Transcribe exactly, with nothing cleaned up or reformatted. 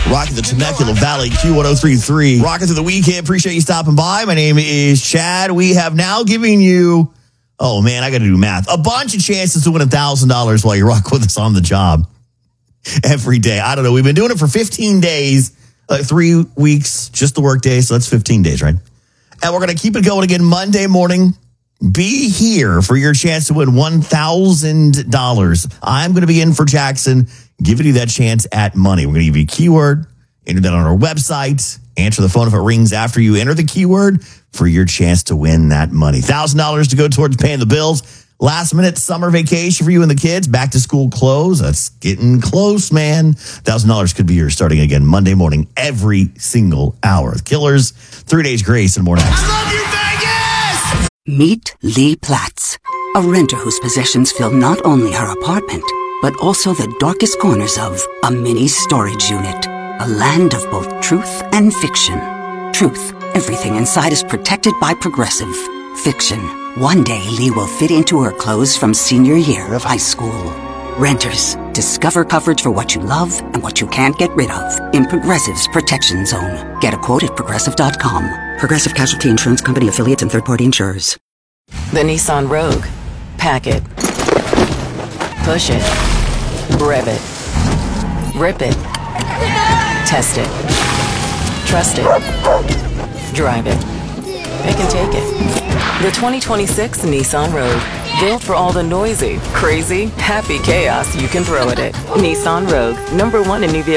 Rocking the Temecula Valley Q one oh three point three. Rocking through the weekend. Appreciate you stopping by. My name is Chad. We have now given you, oh man, I got to do math, a bunch of chances to win one thousand dollars while you rock with us on the job every day. I don't know. We've been doing it for fifteen days, uh, three weeks, just the work day. So that's fifteen days, right? And we're going to keep it going again Monday morning. Be here for your chance to win one thousand dollars. I'm going to be in for Jackson, giving you that chance at money. We're going to give you a keyword, enter that on our website, answer the phone if it rings after you enter the keyword for your chance to win that money. one thousand dollars to go towards paying the bills. Last minute summer vacation for you and the kids. Back to school clothes. That's getting close, man. one thousand dollars could be yours starting again Monday morning, every single hour. The Killers, three days grace and more next. I love you, Vegas! Meet Lee Platts, a renter whose possessions fill not only her apartment, but also the darkest corners of a mini storage unit. A land of both truth and fiction. Truth, everything inside is protected by Progressive. Fiction, one day Lee will fit into her clothes from senior year of high school. Renters, discover coverage for what you love and what you can't get rid of in Progressive's Protection Zone. Get a quote at Progressive dot com. Progressive Casualty Insurance Company affiliates and third-party insurers. The Nissan Rogue. Pack it. Push it. Rev it. Rip it. Test it. Trust it. Drive it. Pick and take it. The twenty twenty-six Nissan Rogue. Built for all the noisy, crazy, happy chaos you can throw at it. Nissan Rogue. Number one in new vehicle.